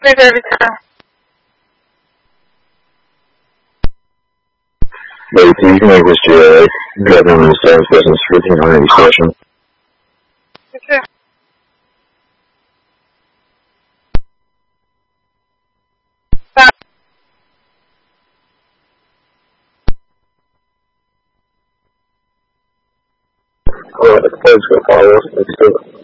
Maybe every time. Lady, you can make this GA. Driving on the sales business, 1500 station. Okay. Stop. Alright, let's go follow us. Let's do it.